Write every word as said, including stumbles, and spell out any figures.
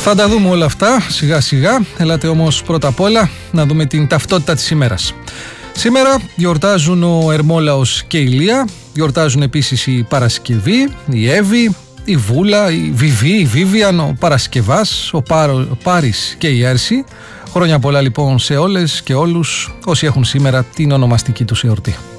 Θα τα δούμε όλα αυτά σιγά σιγά. Ελάτε όμως πρώτα απ' όλα να δούμε την ταυτότητα της ημέρας. Σήμερα γιορτάζουν ο Ερμόλαος και η Λία. Γιορτάζουν επίσης η Παρασκευή, η Εύη, η Βούλα, η Βιβί, η Βίβιαν, ο Παρασκευάς, ο, Πάρο, ο Πάρης και η Έρση. Χρόνια πολλά λοιπόν σε όλες και όλους όσοι έχουν σήμερα την ονομαστική τους εορτή.